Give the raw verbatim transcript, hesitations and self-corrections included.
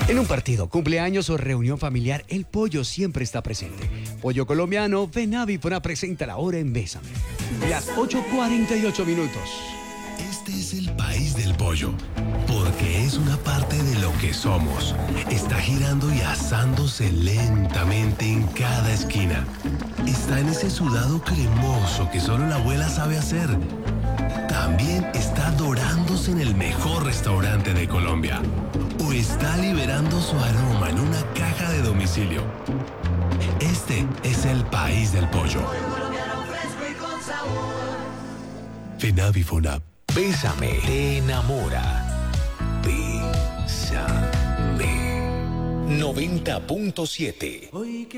En un partido, cumpleaños o reunión familiar, el pollo siempre está presente. Pollo colombiano, Venavifona presenta la hora en Bésame. Las ocho cuarenta y ocho minutos. Este es el país del pollo, porque es una parte de lo que somos. Está girando y asándose lentamente en cada esquina. Está en ese sudado cremoso que solo la abuela sabe hacer. También está dorándose en el mejor restaurante de Colombia. O está liberando su aroma en una caja de domicilio. Este es el país del pollo. Venavifona. Bésame, te enamora. Bésame. noventa punto siete.